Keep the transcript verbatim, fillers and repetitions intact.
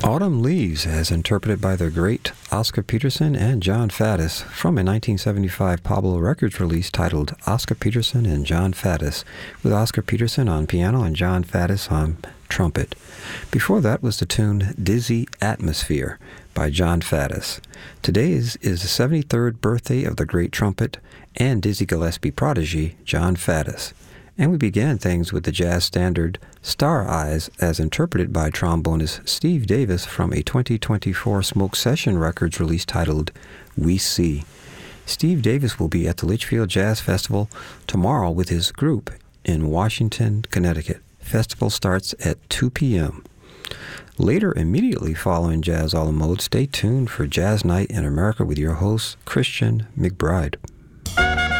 Autumn Leaves, as interpreted by the great Oscar Peterson and John Faddis, from a nineteen seventy-five Pablo Records release titled Oscar Peterson and John Faddis, with Oscar Peterson on piano and John Faddis on trumpet. Before that was the tune Dizzy Atmosphere by John Faddis. Today is, is the seventy-third birthday of the great trumpet and Dizzy Gillespie prodigy, John Faddis. And we began things with the jazz standard Star Eyes, as interpreted by trombonist Steve Davis from a twenty twenty-four Smoke Session Records release titled We See. Steve Davis will be at the Litchfield Jazz Festival tomorrow with his group in Washington, Connecticut. Festival starts at two p.m. Later, immediately following Jazz a la Mode, stay tuned for Jazz Night in America with your host, Christian McBride.